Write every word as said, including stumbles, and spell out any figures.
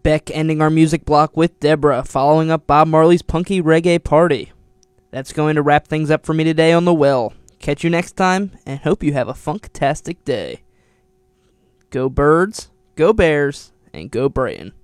Beck ending our music block with Deborah, following up Bob Marley's Punky Reggae Party. That's going to wrap things up for me today on The Well. Catch you next time, and hope you have a funktastic day. Go Birds, go Bears, and go Brayin'.